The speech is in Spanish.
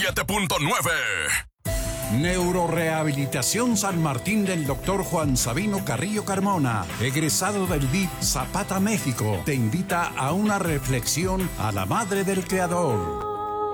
7.9. Neurorehabilitación San Martín del Dr. Juan Sabino Carrillo Carmona, egresado del DIP Zapata, México, te invita a una reflexión a la madre del creador.